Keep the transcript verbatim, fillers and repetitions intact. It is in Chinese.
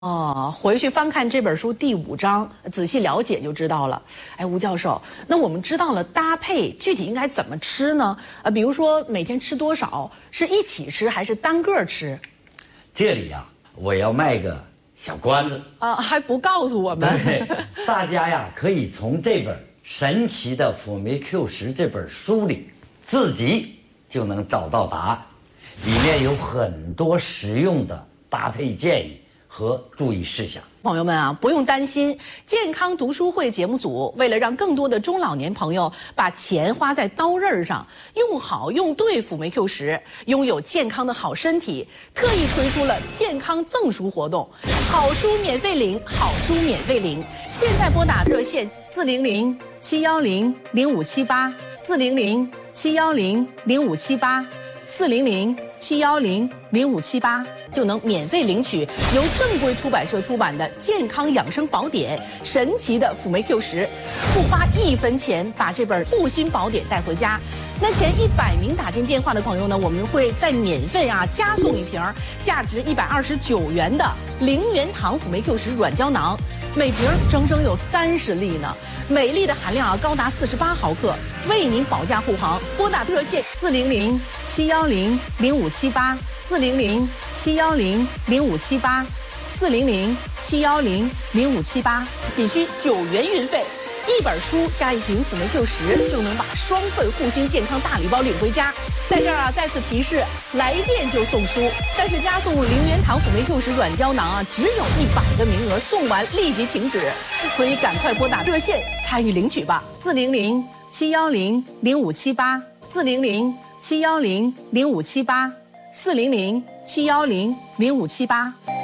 哦，回去翻看这本书第五章，仔细了解就知道了。哎，吴教授，那我们知道了搭配，具体应该怎么吃呢？呃，比如说每天吃多少，是一起吃还是单个吃？ 这里呀、啊，我要卖个小关子啊，还不告诉我们？ 对，大家呀可以从这本神奇的辅酶 Q 十这本书里，自己就能找到答案。里面有很多实用的搭配建议和注意事项。 朋友们啊，不用担心，健康读书会节目组为了让更多的中老年朋友把钱花在刀刃上，用好用对辅酶 Q 十，拥有健康的好身体，特意推出了健康赠书活动，好书免费领，好书免费领。现在拨打热线四零零七幺零零五七八四零零七幺零零五七八四零零七幺零零五七八。就能免费领取由正规出版社出版的健康养生宝典神奇的辅酶 Q 十，不花一分钱把这本护心宝典带回家。那前一百名打进电话的朋友呢，我们会再免费啊加送一瓶价值一百二十九元的零元堂辅酶 Q 十软胶囊，每瓶整整有三十粒呢，每粒的含量啊高达四十八毫克，为您保驾护航。拨打热线四零零七幺零零五七八四零零七幺零零五七八四零零七幺零零五七八，仅需九元运费。一本书加一瓶辅酶 Q 十，就能把双份护心健康大礼包领回家。在这儿啊，再次提示，来电就送书，但是加送零元堂辅酶 Q 十软胶囊啊，只有一百个名额，送完立即停止，所以赶快拨打热线参与领取吧。四零零七幺零零五七八四零零七幺零零五七八四零零七幺零零五七八。